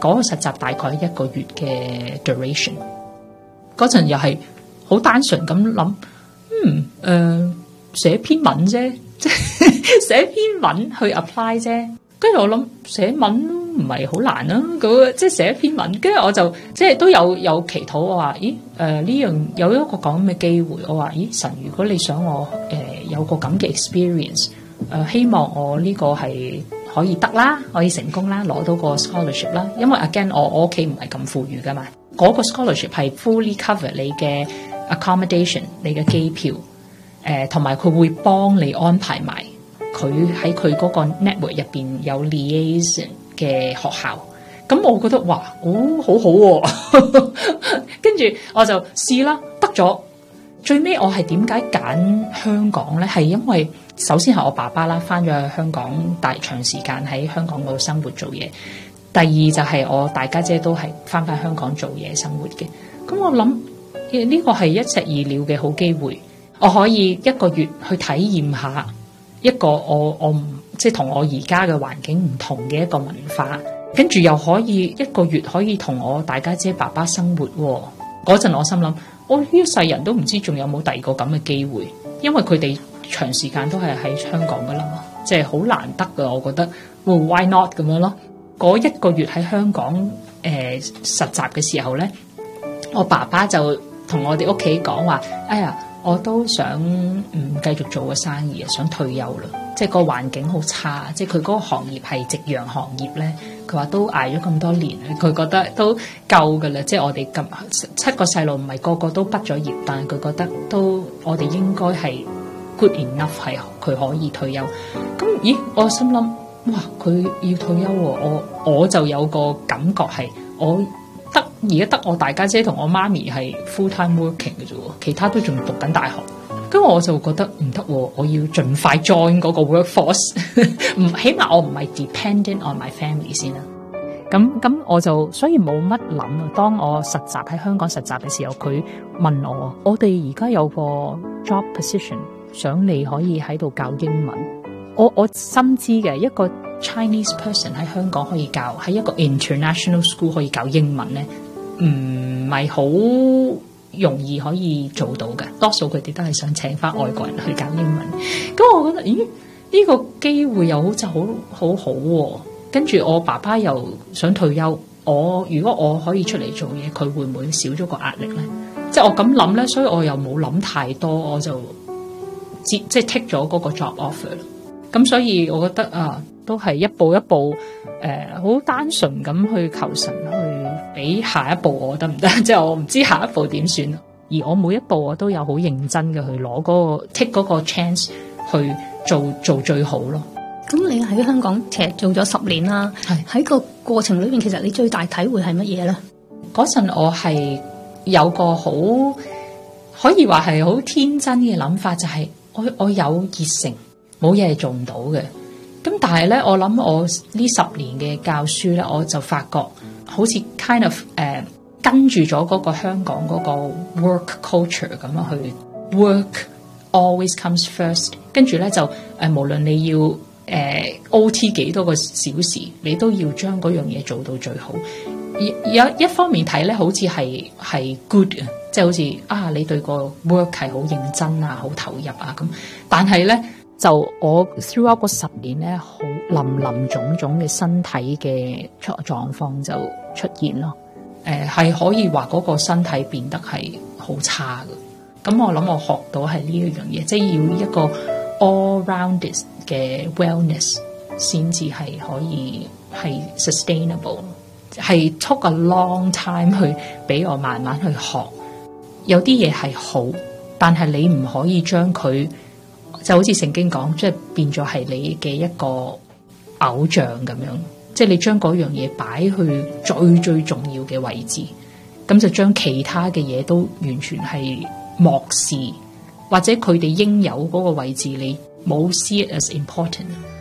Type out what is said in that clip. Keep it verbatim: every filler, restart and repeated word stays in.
嗰個實習大概一個月嘅 duration。嗰陣又係好單純咁諗，嗯誒、呃、寫篇文啫，即係寫篇文去 apply 啫。跟住我諗寫文唔係好難啊，咁即係寫一篇文。跟住我就即係都有有祈禱，我話咦誒呢樣有一個咁嘅機會，我話咦神，如果你想我誒、呃、有個咁嘅 experience，誒、呃、希望我呢個係可以得啦，可以成功啦，攞到個 scholarship 啦。因為 again 我我屋企唔係咁富裕噶嘛，嗰、那個 scholarship 係 fully cover 你嘅 accommodation， 你嘅機票，誒同埋佢會幫你安排埋。佢喺佢嗰個 network 入邊有 liaison 嘅學校，咁我覺得哇，哦好好喎、啊，跟住我就試啦，得咗。最尾我係點解揀香港咧？係因為首先係我爸爸啦，返咗去香港大長時間喺香港嗰度生活做嘢。第二就係我大家姐都係返返香港做嘢生活嘅。咁我諗呢個係一石二鳥嘅好機會，我可以一個月去體驗下。一個我我唔即係同我而家嘅環境唔同嘅一個文化，跟住又可以一個月可以同我大家姐爸爸生活喎。嗰陣我心諗，我呢一世人都唔知仲有冇第二個咁嘅機會，因為佢哋長時間都係喺香港噶啦嘛，即係好難得噶。我覺得、哦、why not 咁樣咯。嗰一個月喺香港誒、呃、實習嘅時候咧，我爸爸就同我哋屋企講話，哎呀〜我都想唔繼續做個生意啊，想退休啦。即係個環境好差，即係佢嗰個行業係夕陽行業咧。佢話都捱咗咁多年，佢覺得都夠㗎啦。即係我哋咁七個細路唔係個個都畢咗業，但係佢覺得都我哋應該係 good enough 係佢可以退休。咁咦，我心諗哇，佢要退休喎，我我就有個感覺係我。得而家得我大家姐同我媽咪係 full time working 嘅啫，其他都仲讀緊大學。咁我就覺得唔得，我要盡快 join 嗰個 workforce。唔，起碼我唔係 dependent on my family 先啦。咁咁我就所以冇乜諗啊。當我實習喺香港實習嘅時候，佢問我：我哋而家有個 job position，想你可以喺度教英文。我我深知嘅一個。Chinese person 喺香港可以教，喺一個 international school 可以教英文咧，唔係好容易可以做到嘅。多數佢哋都係想請翻外國人去教英文。咁我覺得，咦？呢個機會又好似好好好喎。跟住我爸爸又想退休，我如果我可以出嚟做嘢，佢會唔會少咗個壓力咧？即係我咁諗咧，所以我又冇諗太多，我就接即係 take 咗嗰個 job offer 咯。咁所以我覺得啊。都係一步一步，誒、呃，好單純咁去求神去俾下一步我得唔得？即係我唔知下一步點算。而我每一步我都有好認真嘅去攞嗰、嗰個 take 嗰個 chance 去做做最好咯。 咁你喺香港其實做咗十年啦，喺個過程裏邊，其實你最大體會係乜嘢咧？ 嗰陣我係有個好可以話係好天真嘅諗法，就係、係、我我有熱誠，冇嘢係做唔到嘅。咁但係咧，我諗我呢十年嘅教書咧，我就發覺好似 kind of 誒、呃、跟住咗嗰個香港嗰個 work culture 咁樣去 work always comes first， 跟住咧就誒、呃、無論你要誒、呃、O T 幾多個小時，你都要將嗰樣嘢做到最好。有一方面睇咧，好似係係 good 啊，即係好似啊你對個 work 係好認真啊，好投入啊咁，但係咧。就我 throughout 嗰十年咧，好林林種種嘅身體嘅狀況就出現咯。誒、呃，係可以話嗰個身體變得係好差嘅。咁我諗我學到係呢一樣嘢，即係要一個 all rounded 嘅 wellness 先至係可以係 sustainable， 係 took a long time 去俾我慢慢去學。有啲嘢係好，但係你唔可以將佢。就好似聖經講，即係變咗係你嘅一個偶像咁樣，即係你將嗰樣嘢擺去最最重要嘅位置，咁就將其他嘅嘢都完全係漠視，或者佢哋應有嗰個位置，你冇 see it as important。